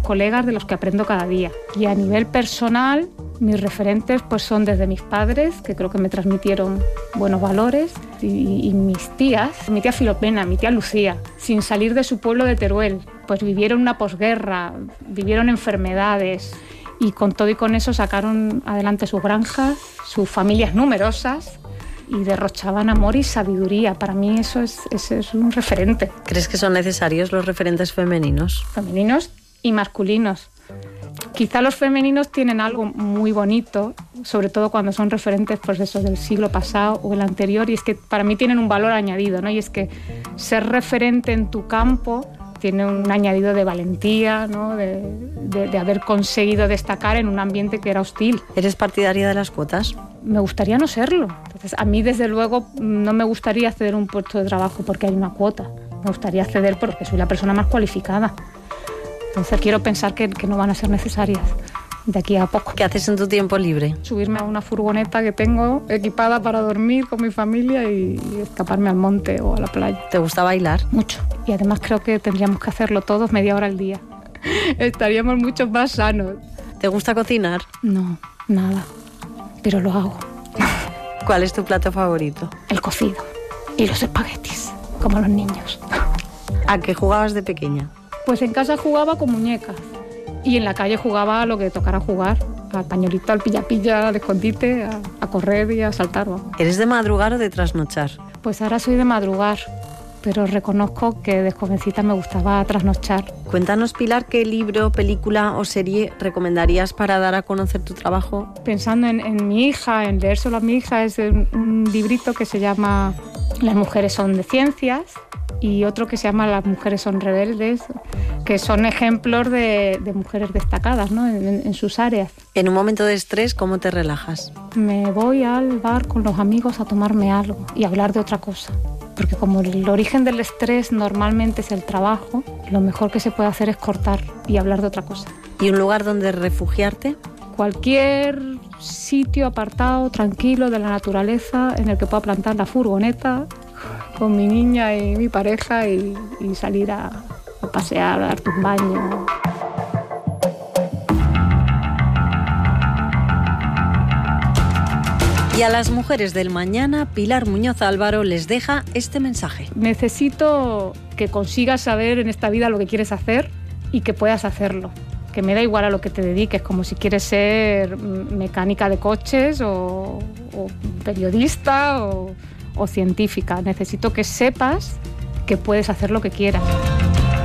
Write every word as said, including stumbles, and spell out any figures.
colegas de los que aprendo cada día. Y a nivel personal, mis referentes pues son desde mis padres, que creo que me transmitieron buenos valores, y, y mis tías, mi tía Filomena, mi tía Lucía, sin salir de su pueblo de Teruel, pues vivieron una posguerra, vivieron enfermedades, y con todo y con eso sacaron adelante sus granjas, sus familias numerosas, y derrochaban amor y sabiduría. Para mí eso es, eso es un referente. ¿Crees que son necesarios los referentes femeninos? Femeninos y masculinos. Quizá los femeninos tienen algo muy bonito, sobre todo cuando son referentes pues eso, del siglo pasado o el anterior, y es que para mí tienen un valor añadido, ¿no? Y es que ser referente en tu campo tiene un añadido de valentía, ¿no? de, de, de haber conseguido destacar en un ambiente que era hostil. ¿Eres partidaria de las cuotas? Me gustaría no serlo. Entonces, a mí, desde luego, no me gustaría acceder a un puesto de trabajo porque hay una cuota. Me gustaría acceder porque soy la persona más cualificada. Entonces, quiero pensar que, que no van a ser necesarias de aquí a poco. ¿Qué haces en tu tiempo libre? Subirme a una furgoneta que tengo equipada para dormir con mi familia y, y escaparme al monte o a la playa. ¿Te gusta bailar? Mucho. Y además creo que tendríamos que hacerlo todos media hora al día. Estaríamos mucho más sanos. ¿Te gusta cocinar? No, nada. Pero lo hago. ¿Cuál es tu plato favorito? El cocido y los espaguetis, como los niños. ¿A qué jugabas de pequeña? Pues en casa jugaba con muñecas y en la calle jugaba a lo que tocara jugar, al pañuelito, al pilla-pilla, al escondite, a, a correr y a saltar. Vamos. ¿Eres de madrugar o de trasnochar? Pues ahora soy de madrugar, pero reconozco que de jovencita me gustaba trasnochar. Cuéntanos, Pilar, ¿qué libro, película o serie recomendarías para dar a conocer tu trabajo? Pensando en, en mi hija, en leérselo a mi hija, es un, un librito que se llama Las mujeres son de ciencias, y otro que se llama Las mujeres son rebeldes, que son ejemplos de, de mujeres destacadas, ¿no? en, en sus áreas. En un momento de estrés, ¿cómo te relajas? Me voy al bar con los amigos a tomarme algo y a hablar de otra cosa. Porque como el origen del estrés normalmente es el trabajo, lo mejor que se puede hacer es cortar y hablar de otra cosa. ¿Y un lugar donde refugiarte? Cualquier sitio apartado, tranquilo, de la naturaleza, en el que pueda plantar la furgoneta con mi niña y mi pareja y, y salir a, a pasear, a darte un baño. Y a las mujeres del mañana, Pilar Muñoz Álvaro les deja este mensaje. Necesito que consigas saber en esta vida lo que quieres hacer y que puedas hacerlo. Que me da igual a lo que te dediques, como si quieres ser mecánica de coches o, o periodista o, o científica. Necesito que sepas que puedes hacer lo que quieras.